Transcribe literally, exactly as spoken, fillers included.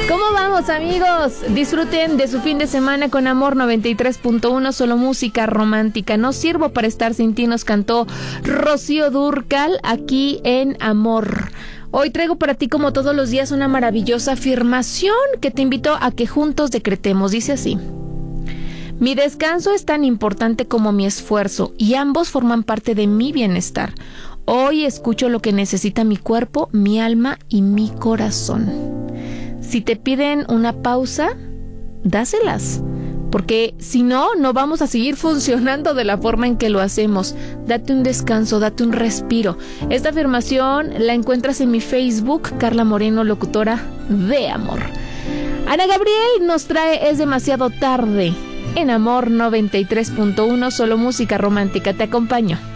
¿Cómo vamos, amigos? Disfruten de su fin de semana con Amor noventa y tres punto uno, solo música romántica. No sirvo para estar sin ti, nos cantó Rocío Dúrcal aquí en Amor. Hoy traigo para ti, como todos los días, una maravillosa afirmación que te invito a que juntos decretemos. Dice así: mi descanso es tan importante como mi esfuerzo y ambos forman parte de mi bienestar. Hoy escucho lo que necesita mi cuerpo, mi alma y mi corazón. Si te piden una pausa, dáselas, porque si no, no vamos a seguir funcionando de la forma en que lo hacemos. Date un descanso, date un respiro. Esta afirmación la encuentras en mi Facebook, Carla Moreno, locutora de Amor. Ana Gabriel nos trae Es demasiado tarde en Amor noventa y tres punto uno, solo música romántica. Te acompaño.